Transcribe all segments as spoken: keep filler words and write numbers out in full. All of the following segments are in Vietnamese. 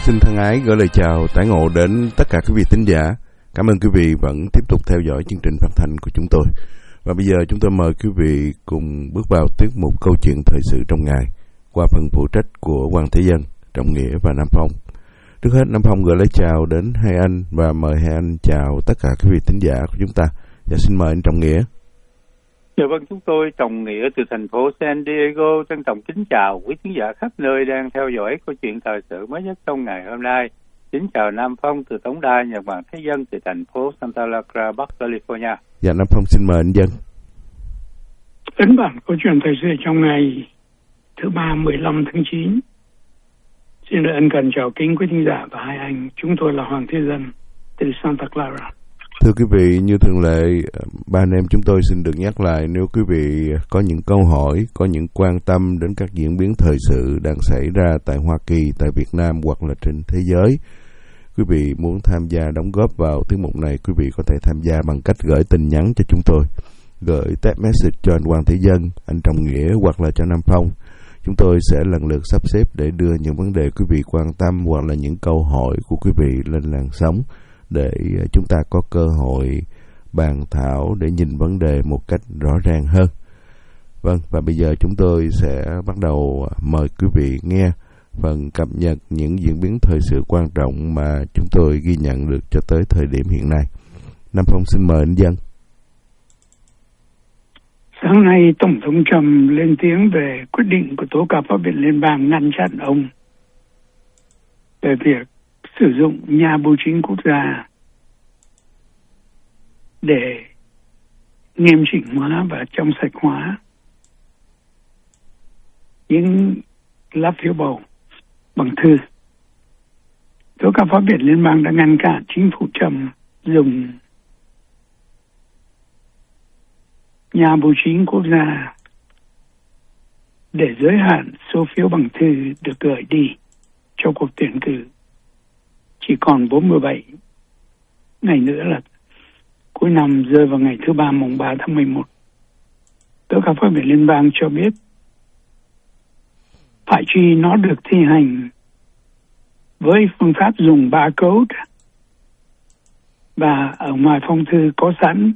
Xin thân ái gửi lời chào tái ngộ đến tất cả quý vị thính giả. Cảm ơn quý vị vẫn tiếp tục theo dõi chương trình phát thanh của chúng tôi. Và bây giờ chúng tôi mời quý vị cùng bước vào tiết mục câu chuyện thời sự trong ngày qua phần phụ trách của Hoàng Thế Dân, Trọng Nghĩa và Nam Phong. Trước hết Nam Phong gửi lời chào đến hai anh và mời hai anh chào tất cả quý vị thính giả của chúng ta. Và xin mời anh Trọng Nghĩa. Dạ vâng, chúng tôi Trọng Nghĩa từ thành phố San Diego trân trọng kính chào quý khán giả khắp nơi đang theo dõi câu chuyện thời sự mới nhất trong ngày hôm nay. Kính chào Nam Phong từ tổng đài Nhật Bản Thế Dân từ thành phố Santa Clara, Bắc California. Dạ Nam Phong xin mời anh Dân. Ấn bản câu chuyện thời sự trong ngày thứ ba mười lăm tháng chín. Xin được ân cần chào kính quý khán giả và hai anh. Chúng tôi là Hoàng Thế Dân từ Santa Clara. Thưa quý vị, như thường lệ, ba anh em chúng tôi xin được nhắc lại, nếu quý vị có những câu hỏi, có những quan tâm đến các diễn biến thời sự đang xảy ra tại Hoa Kỳ, tại Việt Nam hoặc là trên thế giới, quý vị muốn tham gia đóng góp vào tiết mục này, quý vị có thể tham gia bằng cách gửi tin nhắn cho chúng tôi, gửi text message cho anh Hoàng Thế Dân, anh Trọng Nghĩa hoặc là cho Nam Phong. Chúng tôi sẽ lần lượt sắp xếp để đưa những vấn đề quý vị quan tâm hoặc là những câu hỏi của quý vị lên làn sóng, để chúng ta có cơ hội bàn thảo để nhìn vấn đề một cách rõ ràng hơn. Vâng, và bây giờ chúng tôi sẽ bắt đầu mời quý vị nghe phần cập nhật những diễn biến thời sự quan trọng mà chúng tôi ghi nhận được cho tới thời điểm hiện nay. Nam Phong xin mời anh Dân. Sáng nay, Tổng thống Trump lên tiếng về quyết định của tố cáo pháp viện liên bang ngăn chặn ông về việc sử dụng nhà bưu chính quốc gia để nghiêm chỉnh hóa và trong sạch hóa những lá phiếu bầu bằng thư. Tố cáo pháp viện liên bang đã ngăn cản chính phủ Trump dùng nhà bưu chính quốc gia để giới hạn số phiếu bằng thư được gửi đi cho cuộc tuyển cử. Chỉ còn bốn mươi bảy ngày nữa là cuối năm rơi vào ngày thứ ba mùng ba tháng mười một. Tố cáo pháp viện liên bang cho biết phải chi nó được thi hành với phương pháp dùng barcode, và ở ngoài phong thư có sẵn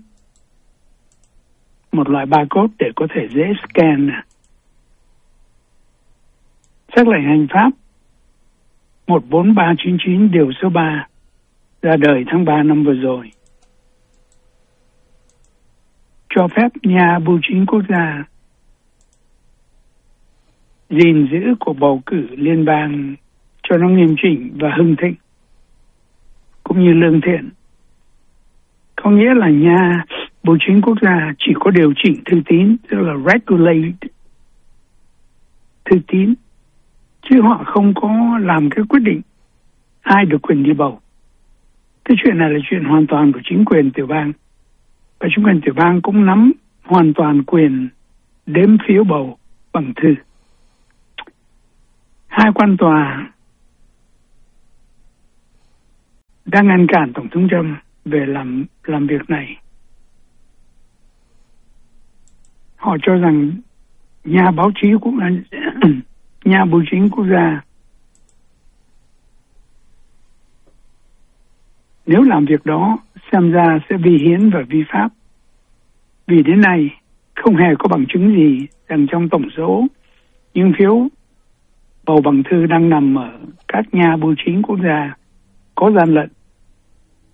một loại barcode để có thể dễ scan. Sắc lệnh hành pháp một bốn ba chín chín điều số ba ra đời tháng ba năm vừa rồi cho phép nhà bưu chính quốc gia gìn giữ cuộc bầu cử liên bang cho nó nghiêm chỉnh và hưng thịnh cũng như lương thiện. Có nghĩa là nhà bưu chính quốc gia chỉ có điều chỉnh thư tín, tức là regulate thư tín, chứ họ không có làm cái quyết định ai được quyền đi bầu. Cái chuyện này là chuyện hoàn toàn của chính quyền tiểu bang, và chính quyền tiểu bang cũng nắm hoàn toàn quyền đếm phiếu bầu bằng thư. Hai quan tòa đang ngăn cản Tổng thống Trump về làm làm việc này. Họ cho rằng nhà báo chí cũng là nhà bưu chính quốc gia nếu làm việc đó xem ra sẽ vi hiến và vi pháp, vì đến nay không hề có bằng chứng gì rằng trong tổng số những phiếu bầu bằng thư đang nằm ở các nhà bưu chính quốc gia có gian lận.